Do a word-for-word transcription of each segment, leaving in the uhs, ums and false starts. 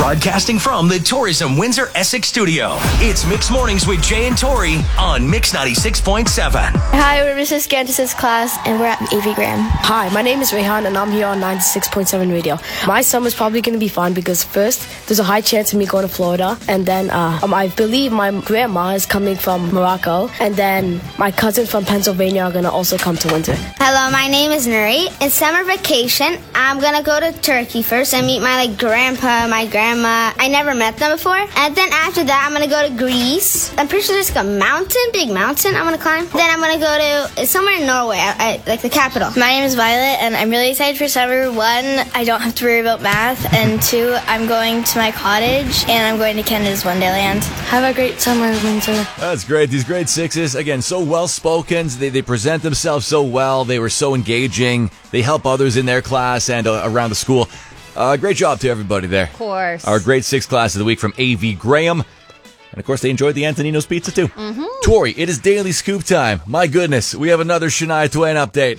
Broadcasting from the Tourism Windsor Essex studio, it's Mix Mornings with Jay and Tori on Mix ninety-six point seven. Hi, we're Missus Gantis' class, and we're at A V Graham. Hi, my name is Rehan, and I'm here on ninety-six point seven radio. My summer's probably going to be fun because first, there's a high chance of me going to Florida, and then uh, um, I believe my grandma is coming from Morocco, and then my cousin from Pennsylvania are going to also come to Windsor. Hello, my name is Nuri. In summer vacation, I'm going to go to Turkey first and meet my like grandpa, my grandma. I never met them before. And then after that, I'm going to go to Greece. I'm pretty sure there's like a mountain, big mountain I'm going to climb. Then I'm going to go to it's somewhere in Norway, I, I, like the capital. My name is Violet, and I'm really excited for summer. One, I don't have to worry about math, and two, I'm going to my cottage, and I'm going to Canada's Wonderland. Have a great summer, Windsor. That's great. These grade sixes, again, so well-spoken. They, they present themselves so well. They were so engaging. They help others in their class and uh, around the school. Uh, great job to everybody there. Of course. Our grade six class of the week from A V Graham. And, of course, they enjoyed the Antonino's pizza, too. Mm-hmm. Tori, it is Daily Scoop time. My goodness, we have another Shania Twain update.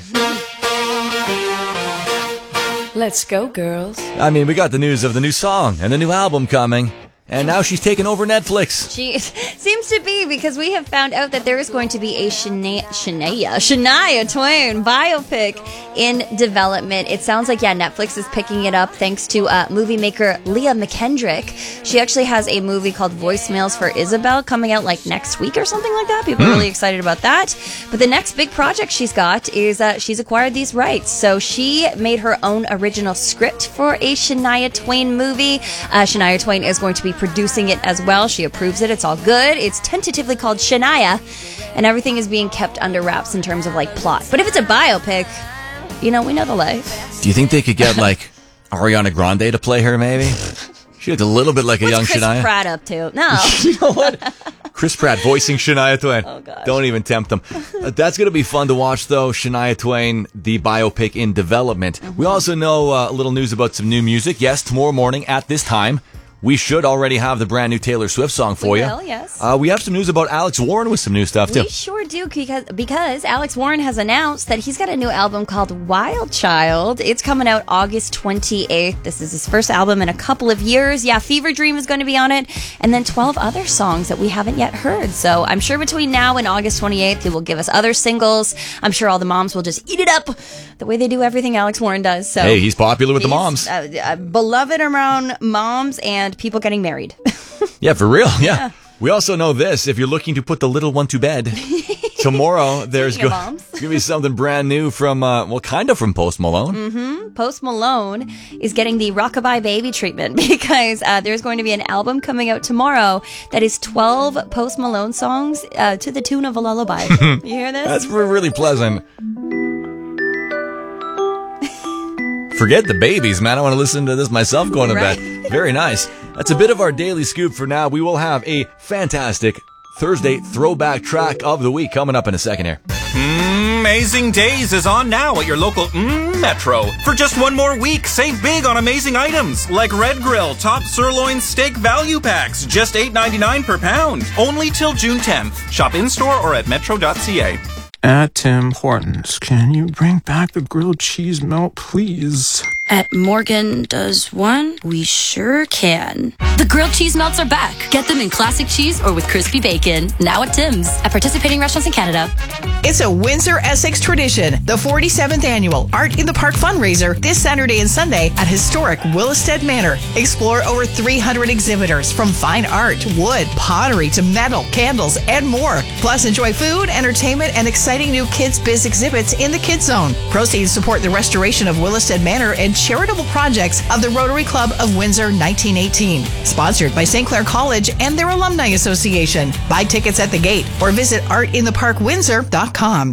Let's go, girls. I mean, we got the news of the new song and the new album coming. And now she's taking over Netflix. She seems to be, because we have found out that there is going to be a Shania, Shania, Shania Twain biopic in development. It sounds like, yeah, Netflix is picking it up thanks to uh, movie maker Leah McKendrick. She actually has a movie called Voicemails for Isabel coming out like next week or something like that. People mm. are really excited about that. But the next big project she's got is uh, she's acquired these rights. So she made her own original script for a Shania Twain movie. Uh, Shania Twain is going to be producing it as well. She approves it. It's all good. It's tentatively called Shania, and everything is being kept under wraps in terms of like plot. But if it's a biopic, you know, we know the life. Do you think they could get like Ariana Grande to play her, maybe? She looked a little bit like a What's young Chris Shania. Pratt up to? No. You know what? Chris Pratt voicing Shania Twain. Oh, gosh. Don't even tempt them. Uh, that's going to be fun to watch, though. Shania Twain, the biopic in development. Mm-hmm. We also know uh, a little news about some new music. Yes, tomorrow morning at this time, we should already have the brand new Taylor Swift song for we you. Will, yes. Uh, we have some news about Alex Warren with some new stuff, too. We sure do, because, because Alex Warren has announced that he's got a new album called Wild Child. It's coming out August twenty-eighth. This is his first album in a couple of years. Yeah, Fever Dream is going to be on it, and then twelve other songs that we haven't yet heard. So I'm sure between now and August twenty-eighth, he will give us other singles. I'm sure all the moms will just eat it up the way they do everything Alex Warren does. So hey, he's popular with the moms. Uh, uh, beloved around moms and people getting married. Yeah, for real. Yeah. yeah. We also know this. If you're looking to put the little one to bed, tomorrow there's go- going to be something brand new from, uh, well, kind of from Post Malone. Mm-hmm. Post Malone is getting the Rockabye Baby treatment because uh, there's going to be an album coming out tomorrow that is twelve Post Malone songs uh, to the tune of a lullaby. You hear this? That's really pleasant. Forget the babies, man. I want to listen to this myself going to right. bed. Very nice. That's a bit of our daily scoop for now. We will have a fantastic Thursday throwback track of the week coming up in a second here. Amazing Days is on now at your local mm, Metro. For just one more week, save big on amazing items like Red Grill Top Sirloin Steak Value Packs, just eight ninety-nine per pound. Only till June tenth. Shop in-store or at metro dot c a. At Tim Hortons, can you bring back the grilled cheese melt, please? At Morgan Does One, we sure can. The grilled cheese melts are back. Get them in classic cheese or with crispy bacon. Now at Tim's. At participating restaurants in Canada. It's a Windsor Essex tradition. The forty-seventh annual Art in the Park fundraiser this Saturday and Sunday at historic Willisted Manor. Explore over three hundred exhibitors from fine art, wood, pottery to metal, candles, and more. Plus, enjoy food, entertainment, and exciting new Kids Biz exhibits in the Kids Zone. Proceeds support the restoration of Willisted Manor and charitable projects of the Rotary Club of Windsor nineteen eighteen. Sponsored by Saint Clair College and their Alumni Association. Buy tickets at the gate or visit art in the park windsor dot com.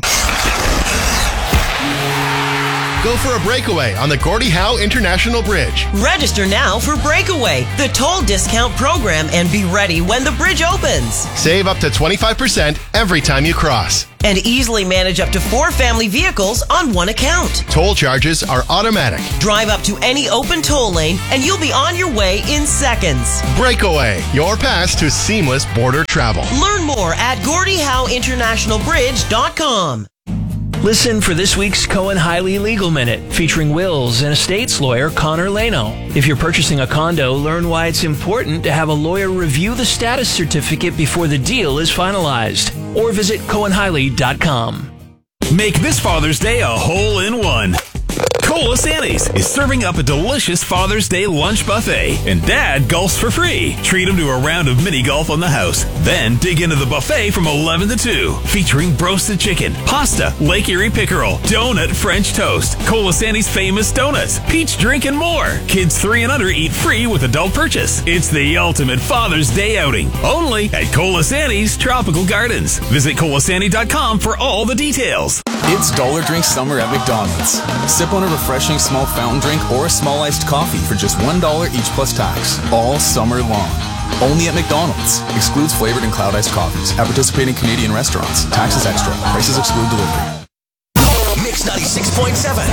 Go for a breakaway on the Gordie Howe International Bridge. Register now for Breakaway, the toll discount program, and be ready when the bridge opens. Save up to twenty-five percent every time you cross. And easily manage up to four family vehicles on one account. Toll charges are automatic. Drive up to any open toll lane and you'll be on your way in seconds. Breakaway, your pass to seamless border travel. Learn more at Gordie Howe International Bridge dot com. Listen for this week's Cohen-Hiley Legal Minute, featuring wills and estates lawyer Connor Leno. If you're purchasing a condo, learn why it's important to have a lawyer review the status certificate before the deal is finalized. Or visit cohen hiley dot com. Make this Father's Day a hole-in-one. Colasantes is serving up a delicious Father's Day lunch buffet, and Dad golfs for free. Treat him to a round of mini golf on the house. Then dig into the buffet from eleven to two, featuring roasted chicken, pasta, Lake Erie pickerel, donut French toast, Colasantes famous donuts, peach drink, and more. Kids three and under eat free with adult purchase. It's the ultimate Father's Day outing, only at Colasantes Tropical Gardens. Visit colasantes dot com for all the details. It's Dollar Drink Summer at McDonald's. Sip on a refreshing small fountain drink or a small iced coffee for just one dollar each plus tax, all summer long. Only at McDonald's. Excludes flavored and cloud iced coffees at participating Canadian restaurants. Taxes extra. Prices exclude delivery. Mix ninety-six point seven.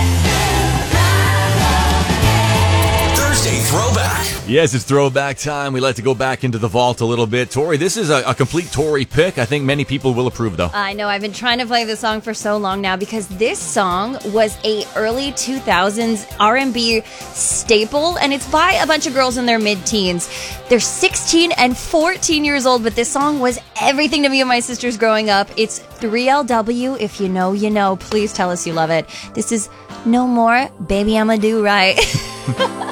Thursday Throwback. Yes, it's throwback time. We like to go back into the vault a little bit. Tori, this is a, a complete Tori pick. I think many people will approve, though. I know. I've been trying to play this song for so long now because this song was a early two thousands R and B staple, and it's by a bunch of girls in their mid-teens. They're sixteen and fourteen years old, but this song was everything to me and my sisters growing up. It's three L W. If you know, you know. Please tell us you love it. This is No More, Baby I'ma Do Right.